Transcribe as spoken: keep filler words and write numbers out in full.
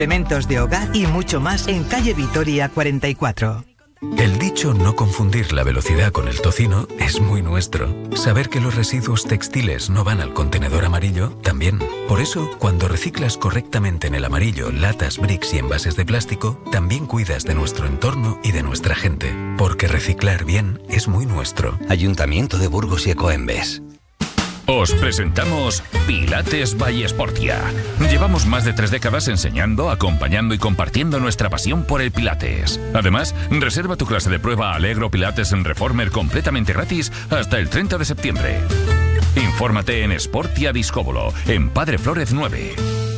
Elementos de hogar y mucho más en calle Vitoria cuarenta y cuatro. El dicho no confundir la velocidad con el tocino es muy nuestro. Saber que los residuos textiles no van al contenedor amarillo, también. Por eso, cuando reciclas correctamente en el amarillo latas, bricks y envases de plástico, también cuidas de nuestro entorno y de nuestra gente. Porque reciclar bien es muy nuestro. Ayuntamiento de Burgos y Ecoembes. Os presentamos Pilates by Sportia. Llevamos más de tres décadas enseñando, acompañando y compartiendo nuestra pasión por el Pilates. Además, reserva tu clase de prueba Allegro Pilates en Reformer completamente gratis hasta el treinta de septiembre. Infórmate en Sportia Discóbolo, en Padre Flórez nueve.